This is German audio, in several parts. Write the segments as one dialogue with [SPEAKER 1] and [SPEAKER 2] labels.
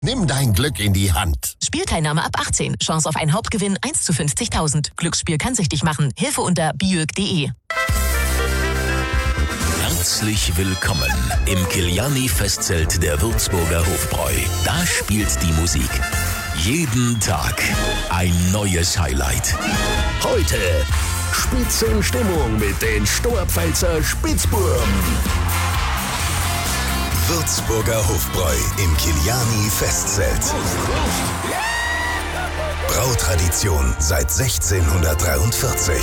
[SPEAKER 1] Nimm dein Glück in die Hand.
[SPEAKER 2] Spielteilnahme ab 18. Chance auf einen Hauptgewinn 1 zu 50.000. Glücksspiel kann süchtig machen. Hilfe unter biög.de.
[SPEAKER 3] Herzlich willkommen im Kiliani-Festzelt der Würzburger Hofbräu. Da spielt die Musik. Jeden Tag ein neues Highlight. Heute Spitzenstimmung mit den Stoerpfälzer Spitzbuben. Würzburger Hofbräu im Kiliani-Festzelt. Brautradition seit 1643.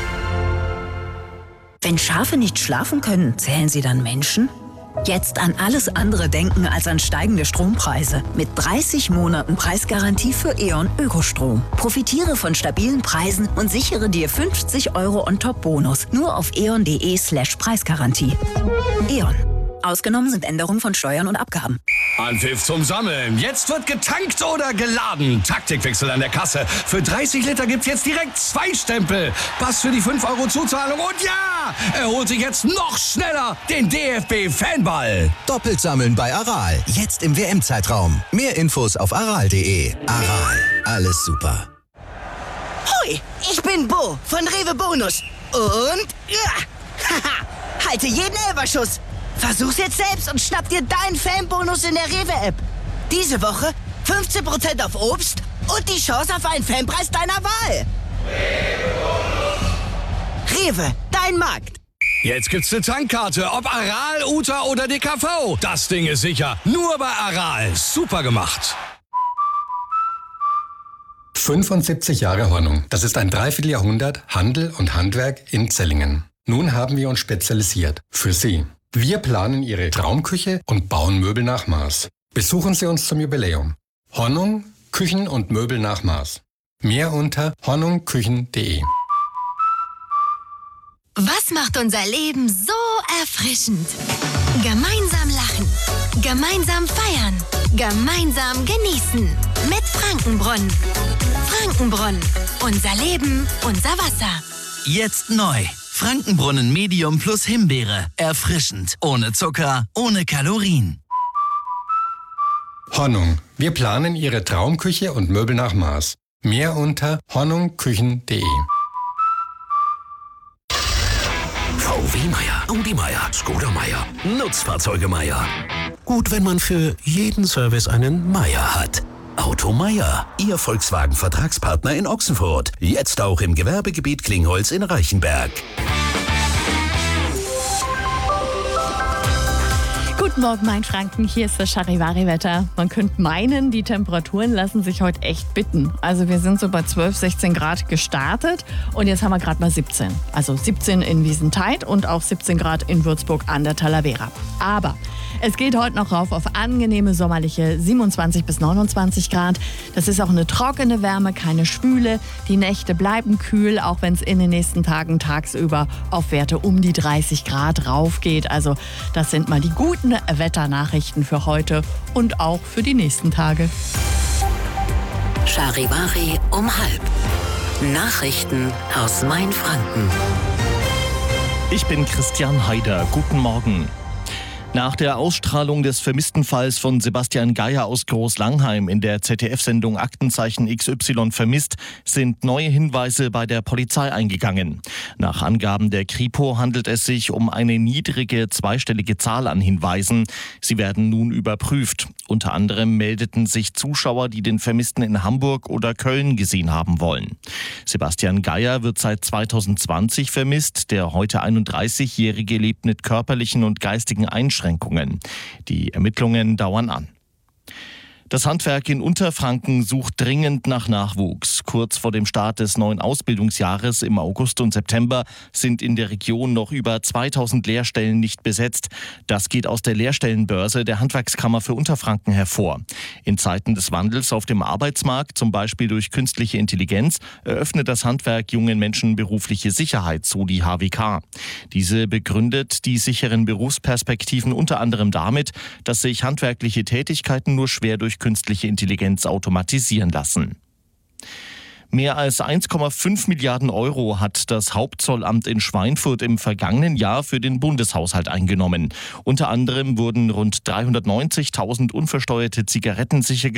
[SPEAKER 4] Wenn Schafe nicht schlafen können, zählen sie dann Menschen? Jetzt an alles andere denken als an steigende Strompreise. Mit 30 Monaten Preisgarantie für E.ON Ökostrom. Profitiere von stabilen Preisen und sichere dir 50 € on-top-Bonus. Nur auf eon.de/Preisgarantie. E.ON. Ausgenommen sind Änderungen von Steuern und Abgaben.
[SPEAKER 5] Anpfiff zum Sammeln. Jetzt wird getankt oder geladen. Taktikwechsel an der Kasse. Für 30 Liter gibt's jetzt direkt 2 Stempel. Pass für die 5 € Zuzahlung. Und ja, er holt sich jetzt noch schneller den DFB-Fanball.
[SPEAKER 6] Doppelt sammeln bei Aral. Jetzt im WM-Zeitraum. Mehr Infos auf aral.de. Aral. Alles super.
[SPEAKER 7] Hoi, ich bin Bo von Rewe Bonus. Und haha, halte jeden Elferschuss. Versuch's jetzt selbst und schnapp dir deinen Fanbonus in der Rewe-App. Diese Woche 15% auf Obst und die Chance auf einen Fanpreis deiner Wahl. Rewe, dein Markt.
[SPEAKER 5] Jetzt gibt's eine Tankkarte, ob Aral, Uta oder DKV. Das Ding ist sicher. Nur bei Aral. Super gemacht.
[SPEAKER 8] 75 Jahre Hornung. Das ist ein Dreivierteljahrhundert Handel und Handwerk in Zellingen. Nun haben wir uns spezialisiert. Für Sie. Wir planen Ihre Traumküche und bauen Möbel nach Maß. Besuchen Sie uns zum Jubiläum. Hornung, Küchen und Möbel nach Maß. Mehr unter hornungküchen.de.
[SPEAKER 9] Was macht unser Leben so erfrischend? Gemeinsam lachen, gemeinsam feiern, gemeinsam genießen. Mit Frankenbrunn. Frankenbrunn. Unser Leben, unser Wasser.
[SPEAKER 10] Jetzt neu. Frankenbrunnen Medium plus Himbeere. Erfrischend. Ohne Zucker, ohne Kalorien.
[SPEAKER 8] Hornung. Wir planen Ihre Traumküche und Möbel nach Maß. Mehr unter hornungküchen.de.
[SPEAKER 3] VW Meier, Audi Meier, Skoda Meier, Nutzfahrzeuge Meier. Gut, wenn man für jeden Service einen Meier hat. Auto Meier, Ihr Volkswagen-Vertragspartner in Ochsenfurt. Jetzt auch im Gewerbegebiet Klingholz in Reichenberg.
[SPEAKER 11] Guten Morgen, mein Franken. Hier ist das Charivari-Wetter. Man könnte meinen, die Temperaturen lassen sich heute echt bitten. Also wir sind so bei 12, 16 Grad gestartet und jetzt haben wir gerade mal 17. Also 17 in Wiesentheid und auch 17 Grad in Würzburg an der Talavera. Aber es geht heute noch rauf auf angenehme sommerliche 27 bis 29 Grad. Das ist auch eine trockene Wärme, keine Schwüle. Die Nächte bleiben kühl, auch wenn es in den nächsten Tagen tagsüber auf Werte um die 30 Grad rauf geht. Also das sind mal die guten Wetternachrichten für heute und auch für die nächsten Tage.
[SPEAKER 12] Charivari um 12:30. Nachrichten aus Mainfranken.
[SPEAKER 13] Ich bin Christian Haider. Guten Morgen. Nach der Ausstrahlung des vermissten Falls von Sebastian Geier aus Großlangheim in der ZDF-Sendung Aktenzeichen XY vermisst, sind neue Hinweise bei der Polizei eingegangen. Nach Angaben der Kripo handelt es sich um eine niedrige zweistellige Zahl an Hinweisen. Sie werden nun überprüft. Unter anderem meldeten sich Zuschauer, die den Vermissten in Hamburg oder Köln gesehen haben wollen. Sebastian Geier wird seit 2020 vermisst. Der heute 31-Jährige lebt mit körperlichen und geistigen Einschränkungen. Die Ermittlungen dauern an. Das Handwerk in Unterfranken sucht dringend nach Nachwuchs. Kurz vor dem Start des neuen Ausbildungsjahres im August und September sind in der Region noch über 2000 Lehrstellen nicht besetzt. Das geht aus der Lehrstellenbörse der Handwerkskammer für Unterfranken hervor. In Zeiten des Wandels auf dem Arbeitsmarkt, zum Beispiel durch künstliche Intelligenz, eröffnet das Handwerk jungen Menschen berufliche Sicherheit, so die HWK. Diese begründet die sicheren Berufsperspektiven unter anderem damit, dass sich handwerkliche Tätigkeiten nur schwer durch künstliche Intelligenz automatisieren lassen. Mehr als 1,5 Milliarden Euro hat das Hauptzollamt in Schweinfurt im vergangenen Jahr für den Bundeshaushalt eingenommen. Unter anderem wurden rund 390.000 unversteuerte Zigaretten sichergestellt.